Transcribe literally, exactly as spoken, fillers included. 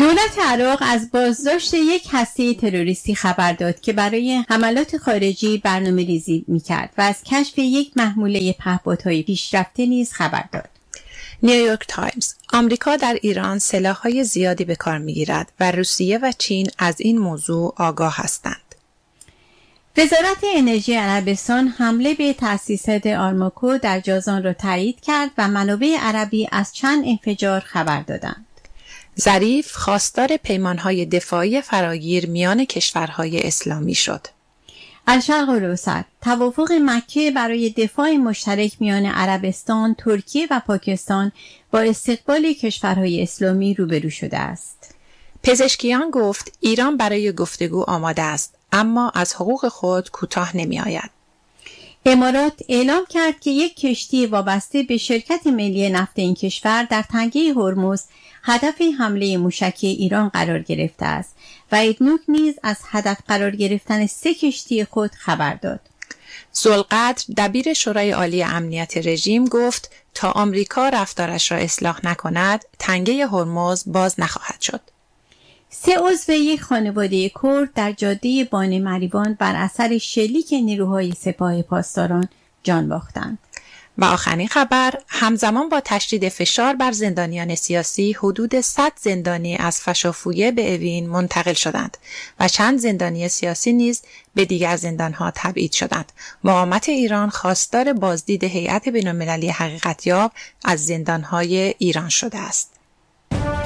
دولت عراق از بازداشت یک هسته تروریستی خبر داد که برای حملات خارجی برنامه‌ریزی می‌کرد و از کشف یک محموله پهپادهای پیشرفته نیز خبر داد. نیویورک تایمز: آمریکا در ایران سلاح‌های زیادی به کار می‌گیرد و روسیه و چین از این موضوع آگاه هستند. وزارت انرژی عربستان حمله به تأسیسات آرامکو در جازان را تایید کرد و منابع عربی از چند انفجار خبر دادند. ظریف خواستار پیمان‌های دفاعی فراگیر میان کشورهای اسلامی شد. الشرق الاوسط: توافق مکه برای دفاع مشترک میان عربستان، ترکیه و پاکستان با استقبال کشورهای اسلامی روبرو شده است. پزشکیان گفت ایران برای گفتگو آماده است، اما از حقوق خود کوتاه نمی آید. امارات اعلام کرد که یک کشتی وابسته به شرکت ملی نفت این کشور در تنگه هرمز هدف حمله موشکی ایران قرار گرفته است و ادنوک نیز از هدف قرار گرفتن سه کشتی خود خبر داد. ذوالقدر دبیر شورای عالی امنیت رژیم گفت تا آمریکا رفتارش را اصلاح نکند تنگه هرمز باز نخواهد شد. سه عضو یک خانواده کرد در جاده بان مریوان بر اثر شلیک نیروهای سپاه پاسداران جان باختند. و آخرین خبر: همزمان با تشدید فشار بر زندانیان سیاسی حدود صد زندانی از فشافویه به اوین منتقل شدند و چند زندانی سیاسی نیز به دیگر زندانها تبعید شدند. مقاومت ایران خواستار بازدید هیئت بین‌المللی حقیقتیاب از زندانهای ایران شده است.